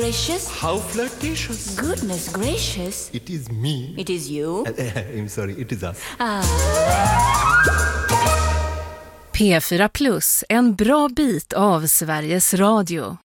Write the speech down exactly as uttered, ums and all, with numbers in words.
Gracious. How flirtatious. Goodness gracious. It is me. It is you. I'm sorry, it is us. Ah. P fyra Plus, en bra bit av Sveriges Radio.